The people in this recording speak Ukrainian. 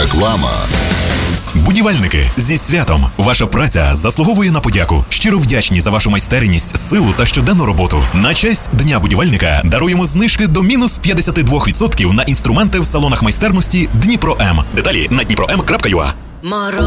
Реклама. Будівельники, зі святом! Ваша праця заслуговує на подяку. Щиро вдячні за вашу майстерність, силу та щоденну роботу. На честь Дня будівельника даруємо знижки до мінус 52% на інструменти в салонах майстерності Дніпро М. Деталі на dniprom.ua.